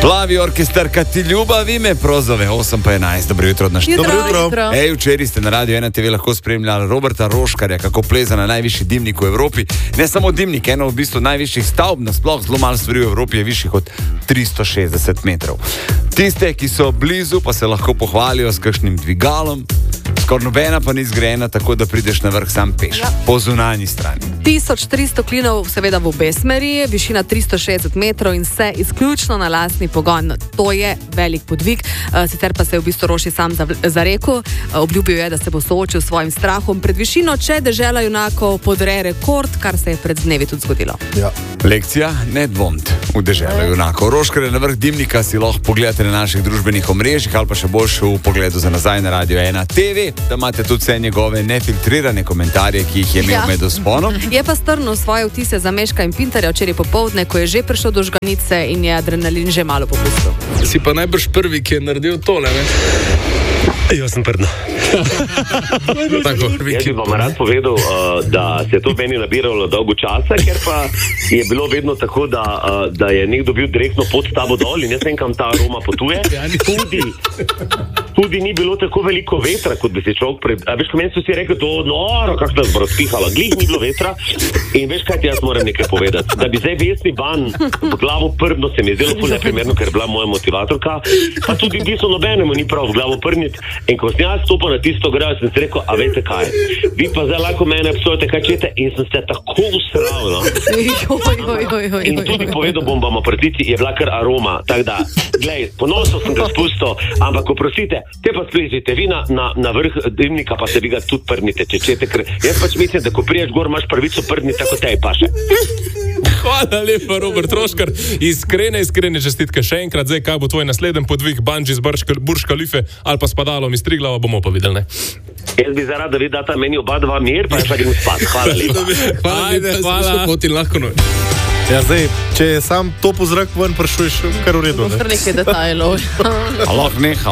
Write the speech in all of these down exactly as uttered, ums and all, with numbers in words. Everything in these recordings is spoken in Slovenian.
Plavi orkester, kad ti ljubavi me prozove, osem pa enajst, dobro jutro od naš. Dobro jutro. Ej, včeraj ste na Radio ena te ve lahko spremljali Roberta Roškarja, kako pleza na najvišji dimnik v Evropi. Ne samo dimnik, eno v bistvu najvišjih stavb, nasploh zelo malo stvari v Evropi je višjih od tristo šestdeset metrov. Tiste, ki so blizu, pa se lahko pohvalijo s kakšnim dvigalom. Skoraj nobena pa ni zgrajena tako, da prideš na vrh sam peš, ja. Po zunanji strani. tisoč tristo klinov seveda v obe smeri, višina tristo šestdeset metrov in vse izključno na lastni pogon. To je velik podvig, sicer pa se je v bistvu Roši sam zarekel. Obljubil je, da se bo soočil s svojim strahom pred višino, če dežela junakov podre rekord, kar se je pred dnevi tudi zgodilo. Ja. Lekcija, ne dvomite v deželo junakov. Roškar je na vrh dimnika, si lahko pogledate na naših družbenih omrežjih ali pa še boljše v pogledu za nazaj na Radio ena te ve. Da imate tudi vse njegove nefiltrirane komentarje, ki jih je imel ja. med vzponom. Je pa strnil svoje vtise za Meška in Pintarja včeraj popoldne, ko je že prišel do žganice in je adrenalin že malo popustil. Si pa najbrž prvi, ki je naredil tole, ne? Jaz sem prdno. Tako, Jaz bi vam rad povedal, uh, da se je to meni nabiralo dolgo časa, ker pa je bilo vedno tako, da, uh, da je nekdo bil direktno pod tabo dol in jaz vem, kam ta aroma potuje. Tudi, tudi ni bilo tako veliko vetra, kot bi se človek pred... A veš, ko meni so si rekli, to noro, kako nas bo razpihala. Glih ni bilo vetra in veš, kaj ti jaz moram nekaj povedati. Da bi zdaj Vesni Ban v glavo prdno se mi je zdelo ful neprimerno, ker je bila moja motivatorka, pa tudi v bistvu nobenemu ni prav v glavo prdniti. In ko sem jaz stopil na tisto grajo, sem se rekel, a veste kaj, vi pa zdaj lahko mene obsojate, kaj čete, in sem se tako usral, no. In tudi povedal bom vam o prtici, je bila kar aroma, tako da, glej, ponosno sem ga spustil, ampak oprostite, te pa splezite vi na, na, na vrh dimnika, pa se vi ga tudi prdnite, če čete, ker jaz pač mislim, da ko priješ gor, imaš prvico prdniti, tako tej paše. Hvala lepa, Robert Roškar. Iskrene, iskrene čestitke še enkrat. Zdaj, kaj bo tvoj naslednji podvig, bungee z Burj Khalife ali pa s padalom iz Triglava, bomo pa videli, ne? Jaz bi zaradi, da vi data meni oba dva mir, pa jaz pa grem spat. Hvala lepa. Ajde, hvala. Poti lahko noč. Ja, zdaj, če je sam top v zrak ven, pršuješ kar v redu, ne? Kar nekaj detajlov. A lahko nehal.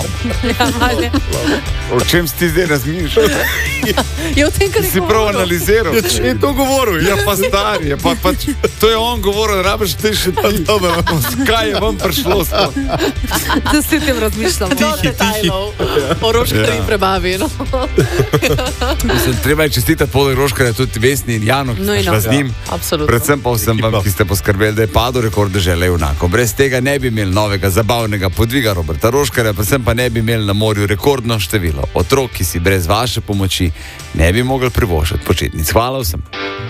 O čem si ti zdaj razmišljal? Je v tem, kar je si prav analiziral. Ja, če je to govoril. Ja, pa star je, pa, pa to je on govoril, rabiš ti še ti. Kaj je vam prišlo s to? Da si tem razmišljam. Do detajlov. O Roškarji prebavi, no. Mislim, treba je čestitati poleg Roškarja tudi Vesni in Janu, ki smo šla z njim. Absolutno. Predvsem pa vsem vam, ki ste poskrbeli, da je padel rekord dežele junakov. Brez tega ne bi imeli novega zabavnega podviga Roberta Roškarja, predvsem pa ne bi imeli na morju rekordno število otrok, ki si brez vaše pomoči ne bi mogli privoščiti počitnic. Hvala vsem.